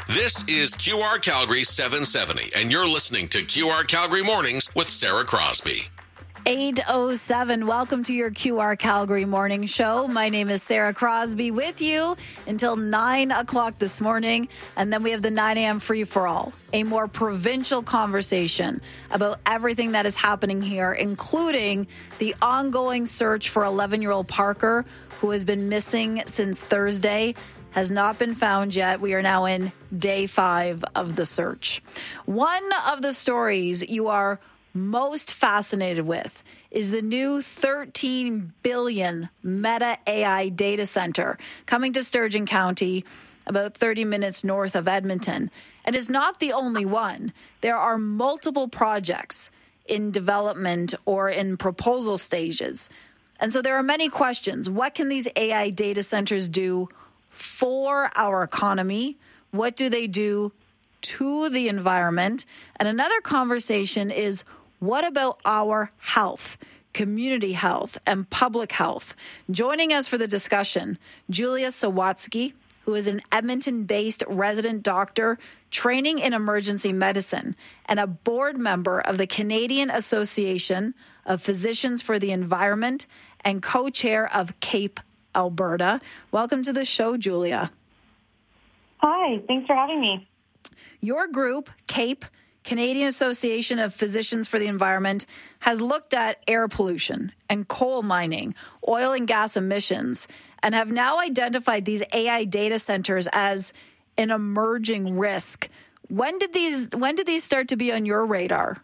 This is QR Calgary 770, and you're listening to QR Calgary Mornings with Sarah Crosby. 8:07. Welcome to your QR Calgary Morning Show. My name is Sarah Crosby with you until 9 o'clock this morning. And then we have the 9 a.m. free for all, a more provincial conversation about everything that is happening here, including the ongoing search for 11-year-old Parker, who has been missing since Thursday, has not been found yet. We are now in day 5 of the search. One of the stories you are most fascinated with is the new $13 billion Meta AI data center coming to Sturgeon County, about 30 minutes north of Edmonton. And it's not the only one. There are multiple projects in development or in proposal stages. And so there are many questions. What can these AI data centers do for our economy? What do they do to the environment? And another conversation is, what about our health, community health, and public health? Joining us for the discussion, Julia Sawatsky, who is an Edmonton-based resident doctor training in emergency medicine and a board member of the Canadian Association of Physicians for the Environment and co-chair of CAPE Alberta. Welcome to the show, Julia. Hi, thanks for having me. Your group, CAPE, Canadian Association of Physicians for the Environment, has looked at air pollution and coal mining, oil and gas emissions, and have now identified these AI data centers as an emerging risk. When did these start to be on your radar?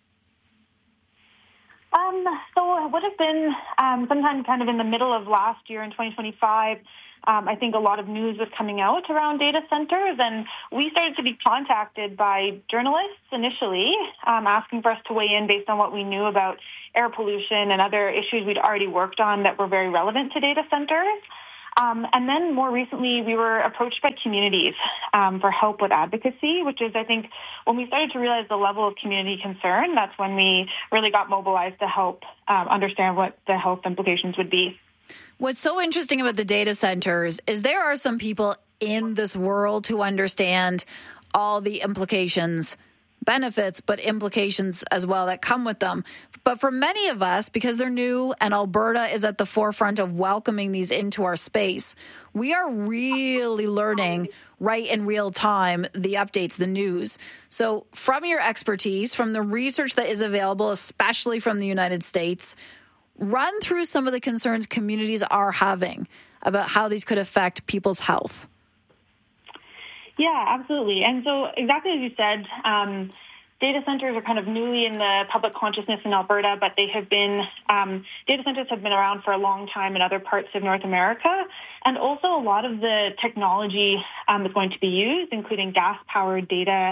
So it would have been sometime kind of in the middle of last year in 2025. I think a lot of news was coming out around data centers, and we started to be contacted by journalists initially, asking for us to weigh in based on what we knew about air pollution and other issues we'd already worked on that were very relevant to data centers. And then more recently, we were approached by communities for help with advocacy, which is, I think, when we started to realize the level of community concern, that's when we really got mobilized to help understand what the health implications would be. What's so interesting about the data centers is there are some people in this world who understand all the implications, benefits, but implications as well that come with them. But for many of us, because they're new and Alberta is at the forefront of welcoming these into our space, we are really learning right in real time the updates, the news. So from your expertise, from the research that is available, especially from the United States, run through some of the concerns communities are having about how these could affect people's health. Yeah, absolutely. And so exactly as you said, data centers are kind of newly in the public consciousness in Alberta, but they have been, data centers have been around for a long time in other parts of North America. And also a lot of the technology is going to be used, including gas-powered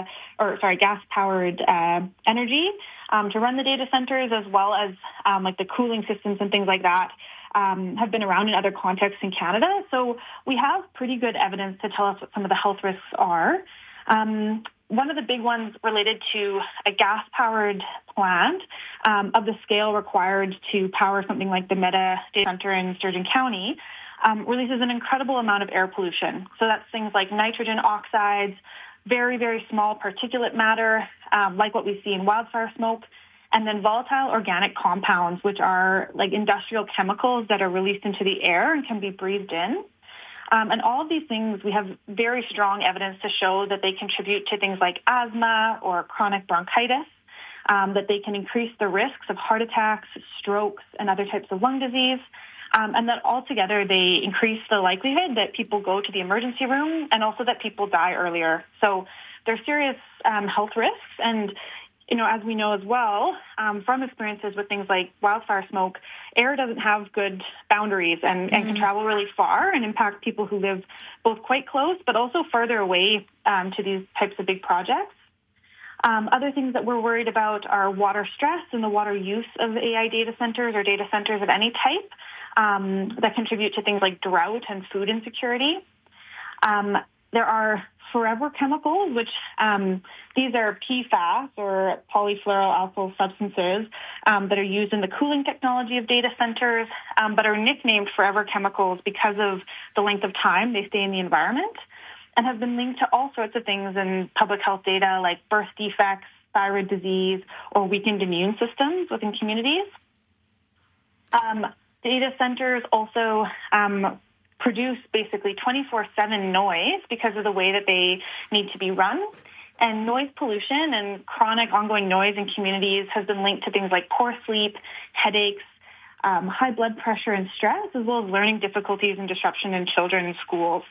energy to run the data centers, as well as like the cooling systems and things like that. Have been around in other contexts in Canada. So we have pretty good evidence to tell us what some of the health risks are. One of the big ones related to a gas-powered plant of the scale required to power something like the Meta data center in Sturgeon County releases an incredible amount of air pollution. So that's things like nitrogen oxides, very, very small particulate matter, like what we see in wildfire smoke, and then volatile organic compounds, which are like industrial chemicals that are released into the air and can be breathed in. And all of these things, we have very strong evidence to show that they contribute to things like asthma or chronic bronchitis, that they can increase the risks of heart attacks, strokes, and other types of lung disease, and that altogether they increase the likelihood that people go to the emergency room and also that people die earlier. So they're serious health risks. And you know, as we know as well, from experiences with things like wildfire smoke, air doesn't have good boundaries and can travel really far and impact people who live both quite close but also further away to these types of big projects. Other things that we're worried about are water stress and the water use of AI data centers or data centers of any type that contribute to things like drought and food insecurity. There are forever chemicals, which these are PFAS or polyfluoroalkyl substances that are used in the cooling technology of data centers, but are nicknamed forever chemicals because of the length of time they stay in the environment. and have been linked to all sorts of things in public health data like birth defects, thyroid disease, or weakened immune systems within communities. Data centers also produce basically 24/7 noise because of the way that they need to be run. And noise pollution and chronic ongoing noise in communities has been linked to things like poor sleep, headaches, high blood pressure and stress, as well as learning difficulties and disruption in children in schools.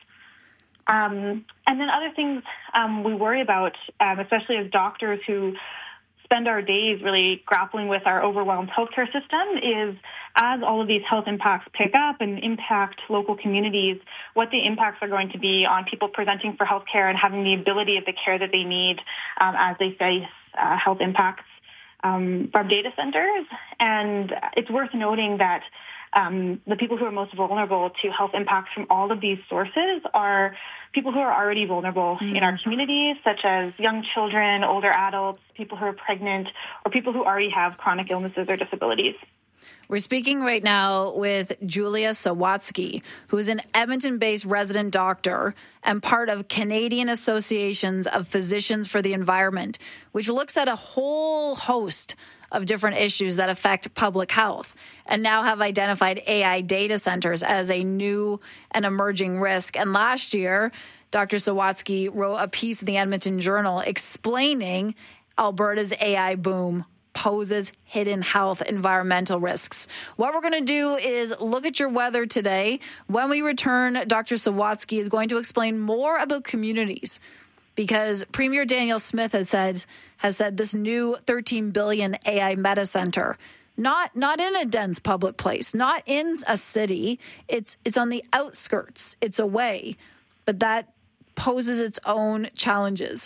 And then other things we worry about, especially as doctors who spend our days really grappling with our overwhelmed healthcare system, is as all of these health impacts pick up and impact local communities, what the impacts are going to be on people presenting for healthcare and having the ability of the care that they need as they face health impacts from data centers. And it's worth noting that the people who are most vulnerable to health impacts from all of these sources are people who are already vulnerable in our communities, such as young children, older adults, people who are pregnant, or people who already have chronic illnesses or disabilities. We're speaking right now with Julia Sawatsky, who is an Edmonton-based resident doctor and part of Canadian Associations of Physicians for the Environment, which looks at a whole host of different issues that affect public health and now have identified AI data centers as a new and emerging risk. And last year, Dr. Sawatsky wrote a piece in the Edmonton Journal explaining Alberta's AI boom poses hidden health environmental risks. What we're going to do is look at your weather today. When we return, Dr. Sawatsky is going to explain more about communities, because Premier Danielle Smith has said this new $13 billion AI meta center, not in a dense public place, not in a city. It's on the outskirts. It's away, but that poses its own challenges.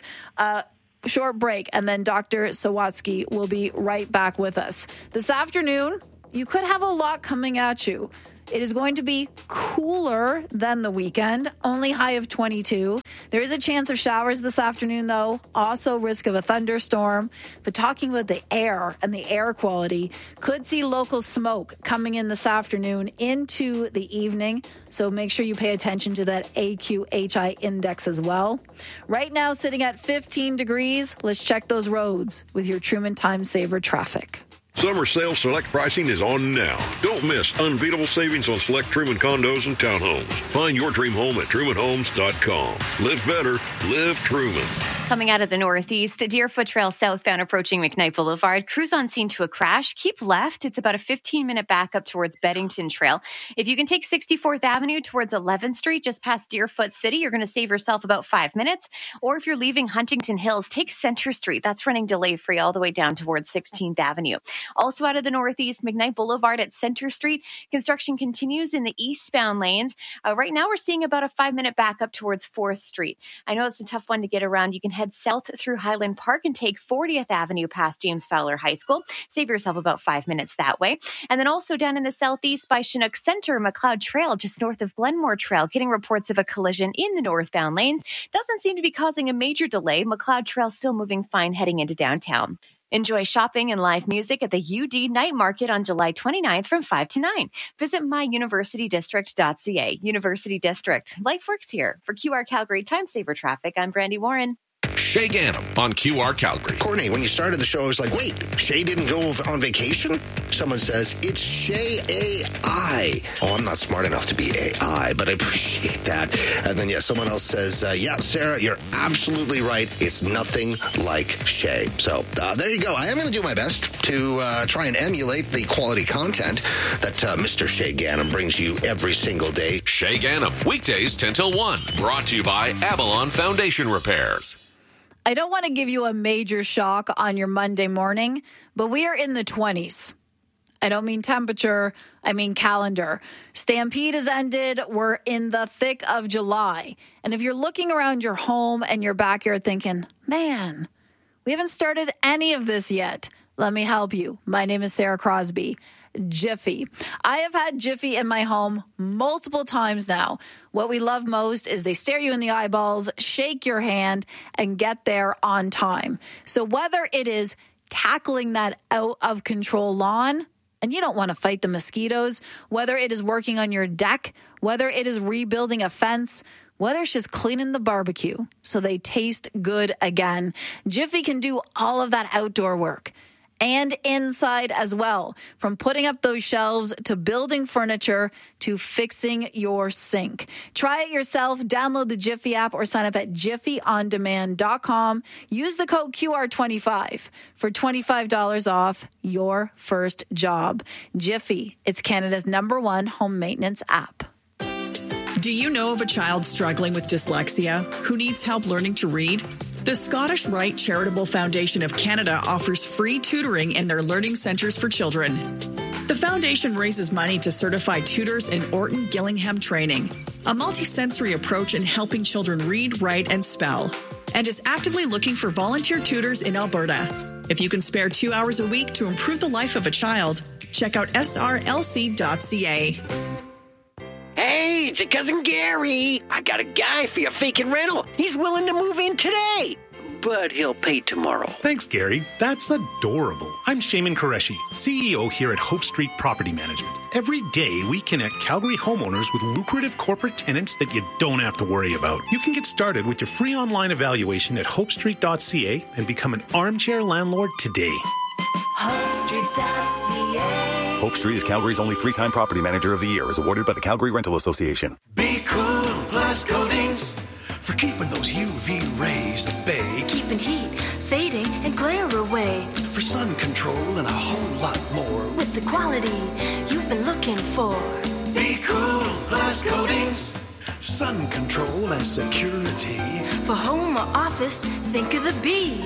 Short break, and then Dr. Sawatsky will be right back with us. This afternoon, you could have a lot coming at you. It is going to be cooler than the weekend, only high of 22. There is a chance of showers this afternoon, though. Also risk of a thunderstorm. But talking about the air and the air quality, could see local smoke coming in this afternoon into the evening. So make sure you pay attention to that AQHI index as well. Right now, sitting at 15 degrees. Let's check those roads with your Truman Time Saver traffic. Summer sale select pricing is on now. Don't miss unbeatable savings on select Truman condos and townhomes. Find your dream home at trumanhomes.com. Live better, live Truman. Coming out of the northeast, Deerfoot Trail southbound approaching McKnight Boulevard. Crews on scene to a crash. Keep left. It's about a 15-minute backup towards Beddington Trail. If you can take 64th Avenue towards 11th Street, just past Deerfoot City, you're going to save yourself about 5 minutes. Or if you're leaving Huntington Hills, take Center Street. That's running delay-free all the way down towards 16th Avenue. Also out of the northeast, McKnight Boulevard at Center Street. Construction continues in the eastbound lanes. Right now, we're seeing about a 5-minute backup towards 4th Street. I know it's a tough one to get around. You can head south through Highland Park and take 40th Avenue past James Fowler High School. Save yourself about 5 minutes that way. And then also down in the southeast by Chinook Center, McLeod Trail, just north of Glenmore Trail, getting reports of a collision in the northbound lanes. Doesn't seem to be causing a major delay. McLeod Trail still moving fine heading into downtown. Enjoy shopping and live music at the UD Night Market on July 29th from 5 to 9. Visit myuniversitydistrict.ca. University District. Life works here. For QR Calgary Time Saver Traffic, I'm Brandy Warren. Shay Ganem on QR Calgary. Courtney, when you started the show, I was like, wait, Shay didn't go on vacation? Someone says, it's Shay AI. Oh, I'm not smart enough to be AI, but I appreciate that. And then, someone else says, yeah, Sarah, you're absolutely right. It's nothing like Shay. So there you go. I am going to do my best to try and emulate the quality content that Mr. Shay Ganem brings you every single day. Shay Ganem, weekdays 10 till 1. Brought to you by Avalon Foundation Repairs. I don't want to give you a major shock on your Monday morning, but we are in the 20s. I don't mean temperature, I mean calendar. Stampede has ended. We're in the thick of July. And if you're looking around your home and your backyard thinking, man, we haven't started any of this yet, let me help you. My name is Sarah Crosby. Jiffy. I have had Jiffy in my home multiple times now. What we love most is they stare you in the eyeballs, shake your hand, and get there on time. So whether it is tackling that out of control lawn, and you don't want to fight the mosquitoes, whether it is working on your deck, whether it is rebuilding a fence, whether it's just cleaning the barbecue so they taste good again. Jiffy can do all of that outdoor work and inside as well, from putting up those shelves to building furniture to fixing your sink. Try it yourself. Download the Jiffy app or sign up at jiffyondemand.com. Use the code QR25 for $25 off your first job. Jiffy, it's Canada's #1 home maintenance app. Do you know of a child struggling with dyslexia who needs help learning to read? The Scottish Rite Charitable Foundation of Canada offers free tutoring in their learning centres for children. The foundation raises money to certify tutors in Orton Gillingham training, a multisensory approach in helping children read, write, and spell, and is actively looking for volunteer tutors in Alberta. If you can spare 2 hours a week to improve the life of a child, check out srlc.ca. Hey, it's your cousin Gary. I got a guy for your vacant rental. He's willing to move in today, but he'll pay tomorrow. Thanks, Gary. That's adorable. I'm Shayman Qureshi, CEO here at Hope Street Property Management. Every day, we connect Calgary homeowners with lucrative corporate tenants that you don't have to worry about. You can get started with your free online evaluation at hopestreet.ca and become an armchair landlord today. HopeStreet.ca. Hope Street is Calgary's only 3-time Property Manager of the Year, as awarded by the Calgary Rental Association. Be cool, glass coatings, for keeping those UV rays at bay. Keeping heat, fading, and glare away. For sun control and a whole lot more. With the quality you've been looking for. Be cool, glass coatings, sun control and security. For home or office, think of the B.